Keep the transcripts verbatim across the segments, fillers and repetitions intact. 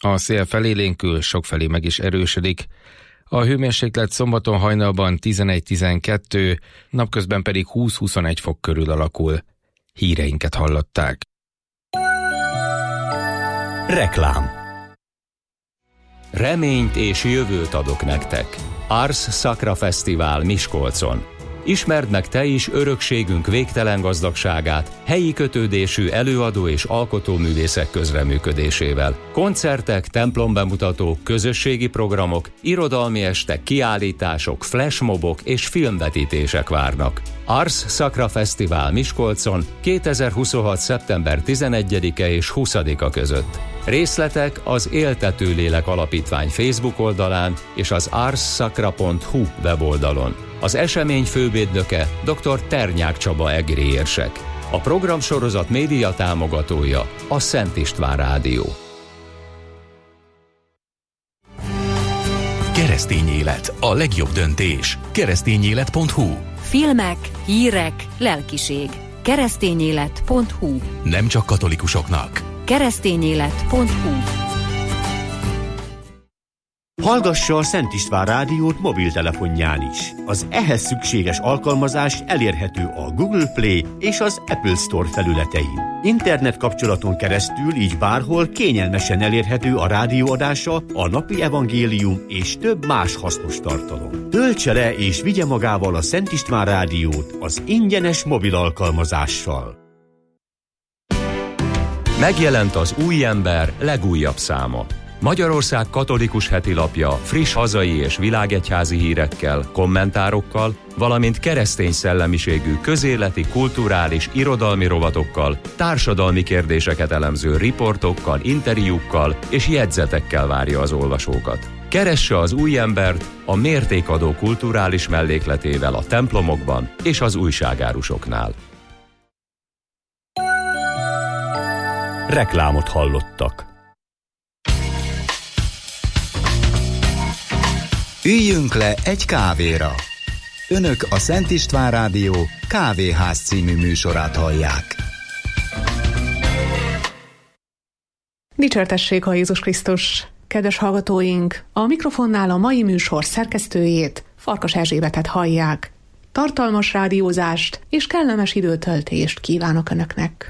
A szél felélénkül, sokfelé meg is erősödik. A hőmérséklet szombaton hajnalban tizenegy-tizenkettő, napközben pedig húsz-huszonegy fok körül alakul. Híreinket hallották. Reklám. Reményt és jövőt adok nektek. Ars Sacra Fesztivál Miskolcon. Ismerd meg te is örökségünk végtelen gazdagságát helyi kötődésű előadó és alkotóművészek közreműködésével. Koncertek, templombemutatók, közösségi programok, irodalmi estek, kiállítások, flashmobok és filmvetítések várnak. Ars Sacra Fesztivál Miskolcon kétezer-huszonhat. szeptember tizenegyedike és huszadika között. Részletek az Éltető Lélek Alapítvány Facebook oldalán és az ars sacra pont hu weboldalon. Az esemény fővédnöke dr. Ternyák Csaba egri érsek. A programsorozat média támogatója a Szent István Rádió. Keresztény élet, a legjobb döntés. keresztényélet pont hu. Filmek, hírek, lelkiség. keresztényélet pont hu. Nem csak katolikusoknak. keresztényélet pont hu. Hallgassa a Szent István Rádiót mobiltelefonján is. Az ehhez szükséges alkalmazás elérhető a Google Play és az Apple Store felületein. Internet kapcsolaton keresztül így bárhol kényelmesen elérhető a rádióadása, a napi evangélium és több más hasznos tartalom. Töltse le és vigye magával a Szent István Rádiót az ingyenes mobil alkalmazással. Megjelent az Új Ember legújabb száma. Magyarország katolikus hetilapja friss hazai és világegyházi hírekkel, kommentárokkal, valamint keresztény szellemiségű közéleti, kulturális, irodalmi rovatokkal, társadalmi kérdéseket elemző riportokkal, interjúkkal és jegyzetekkel várja az olvasókat. Keresse az Új Embert a mértékadó kulturális mellékletével a templomokban és az újságárusoknál. Reklámot hallottak. Üljünk le egy kávéra. Önök a Szent István Rádió Kávéház című műsorát hallják. Dicsértessék a Jézus Krisztus! Kedves hallgatóink, a mikrofonnál a mai műsor szerkesztőjét, Farkas Erzsébetet hallják. Tartalmas rádiózást és kellemes időtöltést kívánok Önöknek!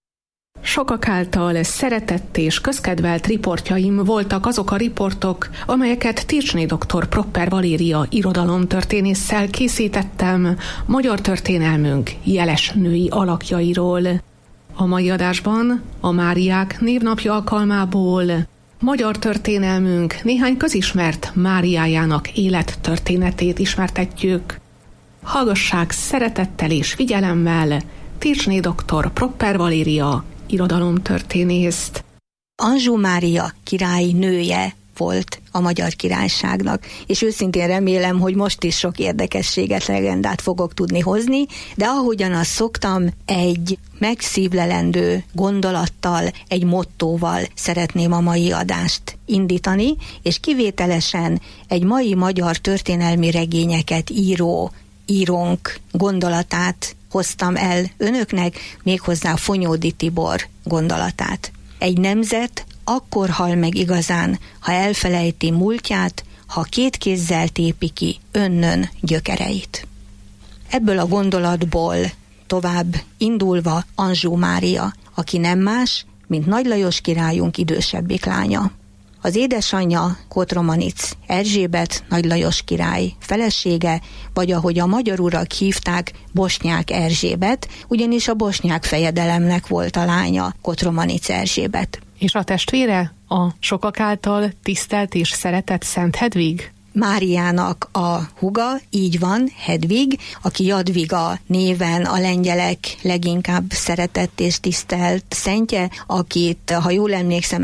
Sokak által szeretett és közkedvelt riportjaim voltak azok a riportok, amelyeket Tircsné doktor Propper Valéria irodalomtörténésszel készítettem magyar történelmünk jeles női alakjairól. A mai adásban a Máriák névnapja alkalmából magyar történelmünk néhány közismert Máriájának élettörténetét ismertetjük. Hallgassák szeretettel és figyelemmel Tircsné doktor Propper Valéria irodalomtörténészt. Anjou Mária király nője volt a Magyar Királyságnak, és őszintén remélem, hogy most is sok érdekességet, legendát fogok tudni hozni, de ahogyan azt szoktam, egy megszívlelendő gondolattal, egy mottóval szeretném a mai adást indítani, és kivételesen egy mai magyar történelmi regényeket író írónk gondolatát hoztam el önöknek, méghozzá Fonyódi Tibor gondolatát. Egy nemzet akkor hal meg igazán, ha elfelejti múltját, ha két kézzel tépi ki önnön gyökereit. Ebből a gondolatból tovább indulva Anjou Mária, aki nem más, mint Nagy Lajos királyunk idősebbik lánya. Az édesanyja Kotromanic Erzsébet Nagy Lajos király felesége, vagy ahogy a magyar urak hívták, Bosnyák Erzsébet, ugyanis a bosnyák fejedelemnek volt a lánya, Kotromanic Erzsébet. És a testvére? A sokak által tisztelt és szeretett Szent Hedvig? Máriának a húga, így van, Hedvig, aki Jadviga néven a lengyelek leginkább szeretett és tisztelt szentje, akit, ha jól emlékszem,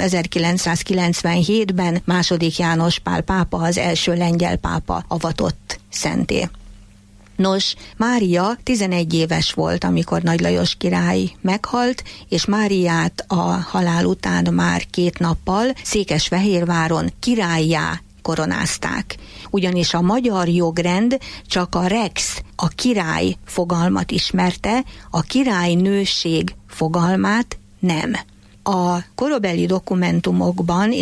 ezerkilencszázkilencvenhétben második János Pál pápa, az első lengyel pápa avatott szenté. Nos, Mária tizenegy éves volt, amikor Nagy Lajos király meghalt, és Máriát a halál után már két nappal Székesfehérváron királlyá koronázták. Ugyanis a magyar jogrend csak a rex, a király fogalmat ismerte, a királynőség fogalmát nem. A korabeli dokumentumokban